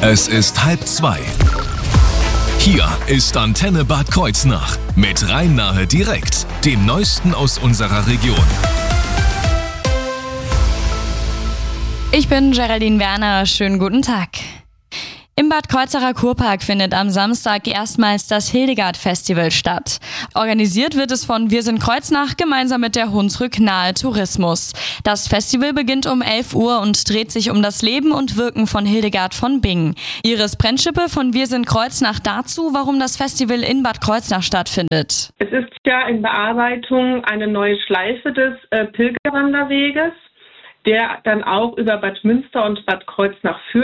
Es ist 1:30. Hier ist Antenne Bad Kreuznach mit Rhein-Nahe direkt, dem Neuesten aus unserer Region. Ich bin Geraldine Werner, schönen guten Tag. Im Bad Kreuznacher Kurpark findet am Samstag erstmals das Hildegard-Festival statt. Organisiert wird es von Wir sind Kreuznach gemeinsam mit der Hunsrück Nahe Tourismus. Das Festival beginnt um 11 Uhr und dreht sich um das Leben und Wirken von Hildegard von Bingen. Iris Brentschippe von Wir sind Kreuznach dazu, warum das Festival in Bad Kreuznach stattfindet. Es ist ja in Bearbeitung eine neue Schleife des Pilgerwanderweges, der dann auch über Bad Münster und Bad Kreuznach führt.